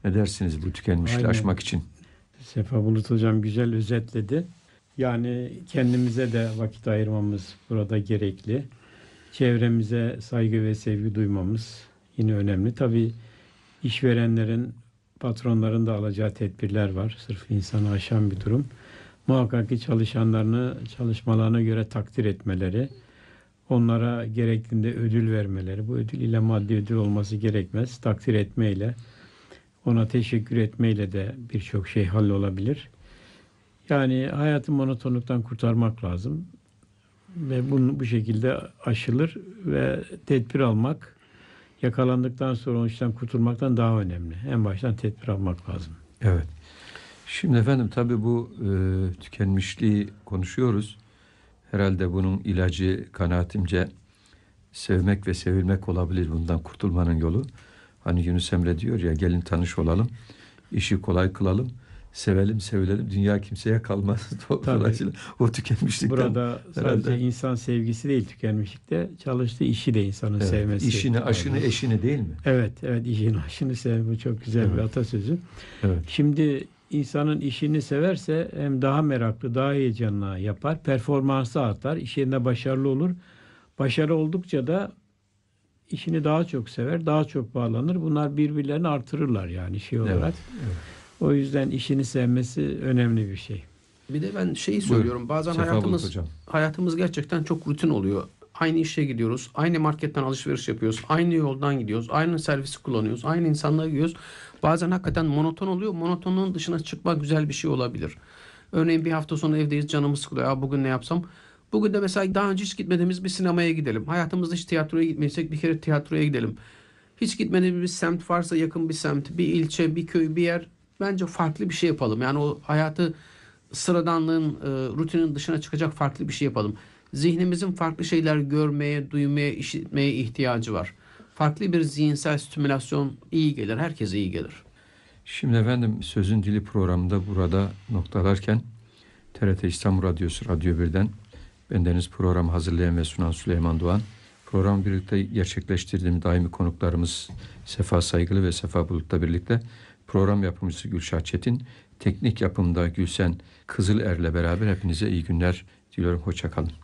Ne dersiniz bu tükenmişliği Aynen. aşmak için? Sefa Bulut Hocam güzel özetledi. Yani kendimize de vakit ayırmamız burada gerekli. Çevremize saygı ve sevgi duymamız yine önemli. Tabii işverenlerin, patronların da alacağı tedbirler var. Sırf insanı aşan bir durum. Muhakkak ki çalışanlarını çalışmalarına göre takdir etmeleri, onlara gerektiğinde ödül vermeleri. Bu ödül ile maddi ödül olması gerekmez. Takdir etmeyle, ona teşekkür etmeyle de birçok şey hallolabilir. Yani hayatı monotonluktan kurtarmak lazım. Ve bu şekilde aşılır ve tedbir almak yakalandıktan sonra o işten kurtulmaktan daha önemli. En baştan tedbir almak lazım. Evet. Şimdi efendim tabii bu tükenmişliği konuşuyoruz. Herhalde bunun ilacı kanaatimce sevmek ve sevilmek olabilir. Bundan kurtulmanın yolu. Hani Yunus Emre diyor ya, gelin tanış olalım, işi kolay kılalım, sevelim sevilelim, dünya kimseye kalmaz. Dolayısıyla o tükenmişlikten. Burada sadece herhalde insan sevgisi değil tükenmişlikte, çalıştığı işi de insanın evet, sevmesi. işini, aşını, eşini değil mi? Evet, işini aşını sev. Bu çok güzel Evet. bir atasözü. Evet. Şimdi insanın işini severse hem daha meraklı, daha heyecanlı yapar, performansı artar, iş yerinde başarılı olur. Başarı oldukça da işini daha çok sever, daha çok bağlanır. Bunlar birbirlerini artırırlar yani olarak. Evet. Evet. O yüzden işini sevmesi önemli bir şey. Bir de ben şeyi söylüyorum. Bazen hayatımız gerçekten çok rutin oluyor. Aynı işe gidiyoruz. Aynı marketten alışveriş yapıyoruz. Aynı yoldan gidiyoruz. Aynı servisi kullanıyoruz. Aynı insanlara gidiyoruz. Bazen hakikaten monoton oluyor. Monotonluğun dışına çıkmak güzel bir şey olabilir. Örneğin bir hafta sonu evdeyiz. Canımız sıkılıyor. Ya bugün ne yapsam? Bugün de mesela daha önce hiç gitmediğimiz bir sinemaya gidelim. Hayatımızda hiç tiyatroya gitmediysek bir kere tiyatroya gidelim. Hiç gitmediğimiz bir semt varsa yakın bir semt, bir ilçe, bir köy, bir yer. Bence farklı bir şey yapalım. Yani o hayatı sıradanlığın, rutinin dışına çıkacak farklı bir şey yapalım. Zihnimizin farklı şeyler görmeye, duymaya, işitmeye ihtiyacı var. Farklı bir zihinsel stimülasyon iyi gelir. Herkese iyi gelir. Şimdi efendim Sözün Dili programında burada noktalarken TRT İstanbul Radyosu Radyo 1'den bendeniz programı hazırlayan ve sunan Süleyman Doğan, programı birlikte gerçekleştirdiğim daimi konuklarımız Sefa Saygılı ve Sefa Bulut'la birlikte program yapımcısı Gülşah Çetin, teknik yapımda Gülsen Kızıler'le beraber hepinize iyi günler diliyorum. Hoşça kalın.